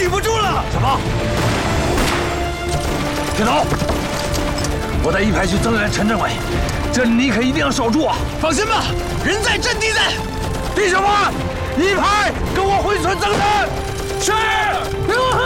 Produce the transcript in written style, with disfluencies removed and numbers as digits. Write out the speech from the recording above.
顶不住了。 小胖，铁头，我带一排去增援陈政委，这里你可一定要守住啊！ 放心吧，人在阵地在。 弟兄们，一排跟我回村增援。是。